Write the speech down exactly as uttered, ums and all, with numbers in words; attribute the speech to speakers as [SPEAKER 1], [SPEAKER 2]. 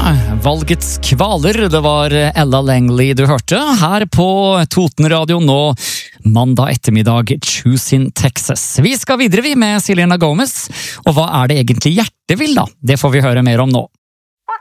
[SPEAKER 1] valgets kvaler, det var Ella Langley du hørte her på Toten Radio nå mandag ettermiddag, Choose in Texas. Vi skal videre vi med Selena Gomez, og hva er det egentlig hjertet vil da? Det får vi høre mer om nå.